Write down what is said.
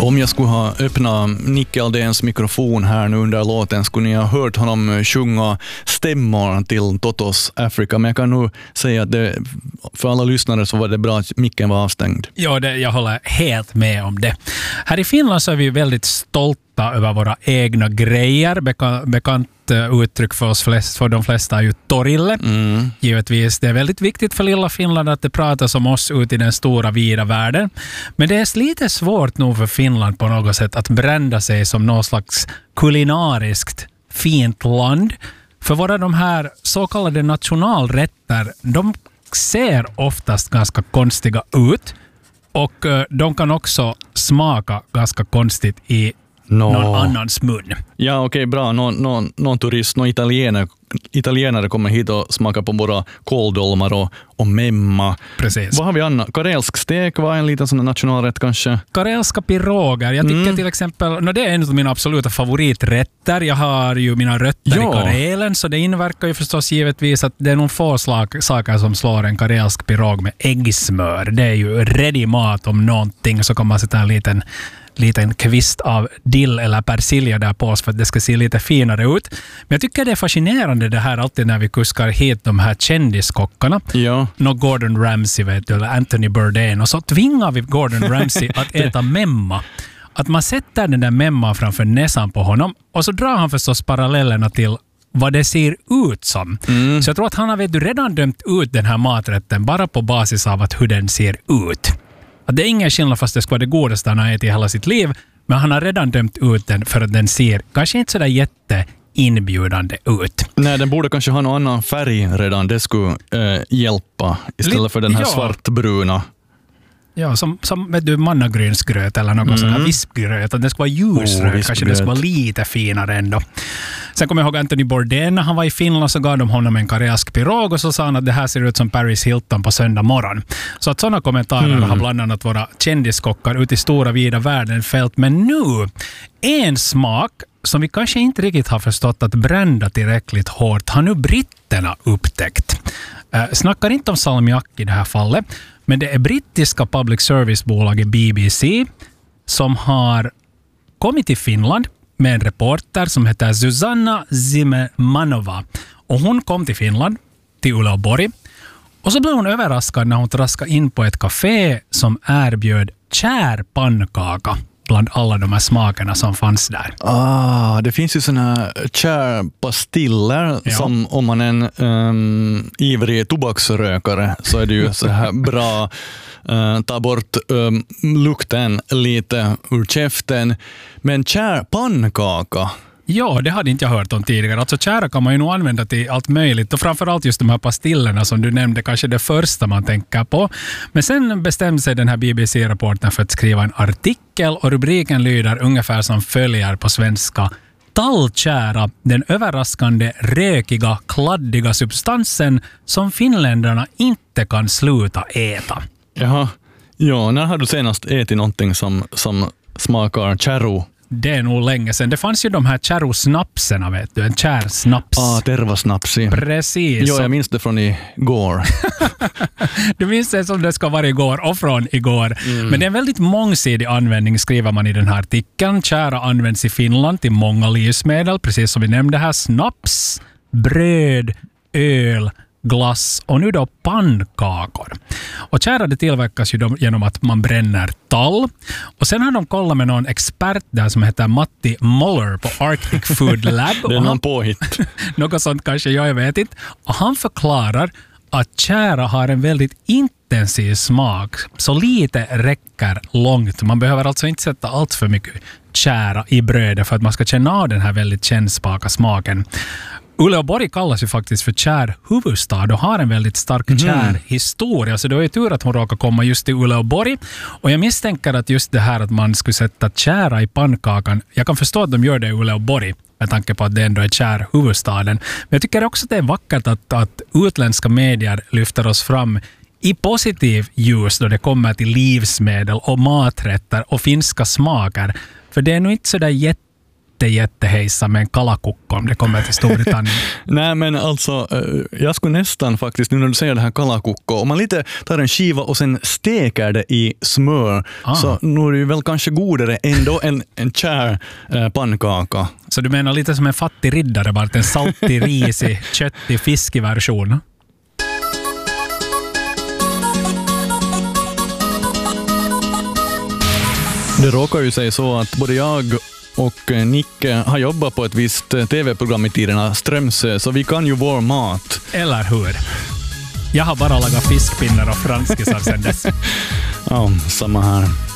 Om jag skulle ha öppnat Nicke Aldéns mikrofon här nu under låten skulle ni ha hört honom sjunga stämmor till Totos Africa. Men jag kan nog säga att det, för alla lyssnare så var det bra att micken var avstängd. Ja, jag håller helt med om det. Här i Finland så är vi väldigt stolta över våra egna grejer. Bekant uttryck för oss för de flesta är ju torille. Givetvis, det är väldigt viktigt för lilla Finland att det pratas om oss ut i den stora vida världen. Men det är lite svårt nog för Finland på något sätt att brända sig som någon slags kulinariskt fint land. För våra de här så kallade nationalrätter, de ser oftast ganska konstiga ut och de kan också smaka ganska konstigt i någon annans mun. Ja, okej, bra. Någon turist, någon italienare kommer hit och smakar på våra kåldolmar och memma. Precis. Vad har vi annat? Karelsk stek var en liten sån nationalrätt kanske. Karelska piroger. Jag tycker till exempel, det är en av mina absoluta favoriträtter. Jag har ju mina rötter i Karelen, så det inverkar ju förstås givetvis att det är nog få saker som slår en karelsk pirog med äggsmör. Det är ju ready mat om någonting, så kan man sätta en liten kvist av dill eller persilja där på oss för att det ska se lite finare ut. Men jag tycker det är fascinerande det här alltid när vi kuskar hit de här kändiskockarna. Ja. Gordon Ramsay vet du, eller Anthony Bourdain, och så tvingar vi Gordon Ramsay att äta memma. Att man sätter den där memma framför näsan på honom och så drar han förstås parallellerna till vad det ser ut som. Så jag tror att han har redan dömt ut den här maträtten bara på basis av hur den ser ut. Det är ingen skillnad fast det ska vara det godaste han har ätit i hela sitt liv, men han har redan dömt ut den för att den ser kanske inte sådär jätteinbjudande ut. Nej, den borde kanske ha någon annan färg redan. Det skulle hjälpa istället för den här svartbruna. Ja, som vet du, mannagrynsgröt eller något sån här vispgröt. Det ska vara ljusröd, kanske det ska vara lite finare ändå. Sen kommer jag ihåg Anthony Bourdain, när han var i Finland så gav de honom en karelsk pirog och så sa han att det här ser ut som Paris Hilton på söndag morgon. Så att sådana kommentarer har bland annat våra kändiskockar ut i stora vida världen fält. Men nu, en smak som vi kanske inte riktigt har förstått att brända tillräckligt hårt har nu britterna upptäckt. Snackar inte om salmiak i det här fallet, men det är brittiska public service-bolaget BBC som har kommit till Finland med en reporter som heter Susanna Zimemanova. Och hon kom till Finland, till Uleåborg. Och så blev hon överraskad när hon traskade in på ett café som erbjöd kärpannkaka bland alla de här smakerna som fanns där. Det finns ju såna kärpastiller som om man är en ivrig tobaksrökare så är det ju så här bra ta bort lukten lite ur käften. Men kärpannkaka, ja, det hade inte jag hört om tidigare. Alltså kära kan man ju nog använda till allt möjligt. Och framförallt just de här pastillerna som du nämnde, kanske det första man tänker på. Men sen bestämde sig den här BBC-rapporten för att skriva en artikel och rubriken lyder ungefär som följer på svenska: tallkära, den överraskande, rökiga, kladdiga substansen som finländarna inte kan sluta äta. Jaha, ja, när har du senast ätit någonting som smakar kärro? Det är nog länge sedan. Det fanns ju de här kärrosnapserna, vet du. En kärsnaps. Tervasnapsi. Precis. Ja, jag minns det från igår. Du minns det som det ska vara igår och från igår. Men det är en väldigt mångsidig användning, skriver man i den här artikeln. Kära används i Finland till många livsmedel, precis som vi nämnde här. Snaps, bröd, öl, glass och nu då pannkakor. Och kära, det tillverkas ju genom att man bränner tall. Och sen har de kollat med någon expert där som heter Matti Moller på Arctic Food Lab. Det är någon påhitt. Något sånt kanske, jag vet inte. Och han förklarar att kära har en väldigt intensiv smak. Så lite räcker långt. Man behöver alltså inte sätta allt för mycket kära i brödet för att man ska känna av den här väldigt kännspaka smaken. Uleåborg kallas ju faktiskt för kärhuvudstad och har en väldigt stark kärhistoria. Så det var ju tur att hon råkade komma just till Uleåborg. Och jag misstänker att just det här att man skulle sätta kära i pannkakan, jag kan förstå att de gör det i Uleåborg med tanke på att det ändå är kärhuvudstaden. Men jag tycker också att det är vackert att utländska medier lyfter oss fram i positiv ljus då det kommer till livsmedel och maträtter och finska smaker. För det är nog inte så där jättehejsa med en kalakukko om det kommer till Storbritannien? Nej, men alltså, jag skulle nästan faktiskt, nu när du säger det här kalakukko, om man lite tar en skiva och sen steker det i smör, så nu är det ju väl kanske godare ändå en kär pannkaka. Så du menar lite som en fattig riddare, bara en saltig, risig, köttig, fiskig version? Det råkar ju sig så att både jag och Nicke har jobbat på ett visst tv-program i tiderna, Strömsö, så vi kan ju vår mat. Eller hur? Jag har bara lagat fiskpinnar och franskisar sedan dess. Ja, samma här.